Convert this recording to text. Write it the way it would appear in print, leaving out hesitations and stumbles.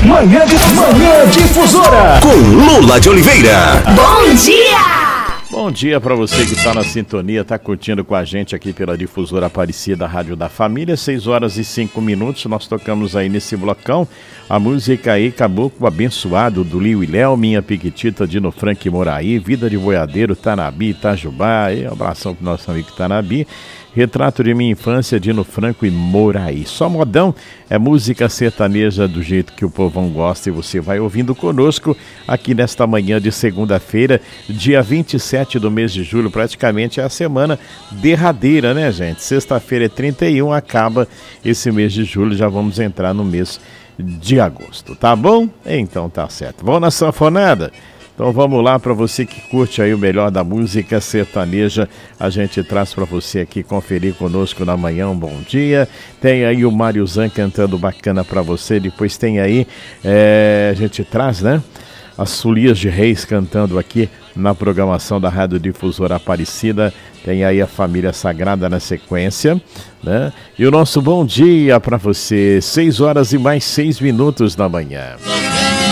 Manhã Difusora com Lula de Oliveira. Bom dia! Bom dia para você que está na sintonia, está curtindo com a gente aqui pela Difusora Aparecida, Rádio da Família, 6 horas e 5 minutos, nós tocamos aí nesse blocão a música aí, Caboclo Abençoado, do Liu e Léo, Minha Piquitita, Dino Frank e Moraí, Vida de Boiadeiro, Tanabi, Itajubá, e um abração pro nosso amigo Tanabi, Retrato de Minha Infância, Dino Franco e Moraí. Só modão, é música sertaneja do jeito que o povão gosta e você vai ouvindo conosco aqui nesta manhã de segunda-feira, dia 27 do mês de julho, praticamente é a semana derradeira, né, gente? Sexta-feira é 31, acaba esse mês de julho, já vamos entrar no mês de agosto, tá bom? Então tá certo. Vamos na sanfonada? Então vamos lá, para você que curte aí o melhor da música sertaneja, a gente traz para você aqui conferir conosco na manhã, um bom dia. Tem aí o Mário Zan cantando bacana para você, depois tem aí, a gente traz, né, as Folias de Reis cantando aqui na programação da Rádio Difusora Aparecida. Tem aí a Família Sagrada na sequência, né? E o nosso bom dia para você, 6 horas e mais 6 minutos da manhã.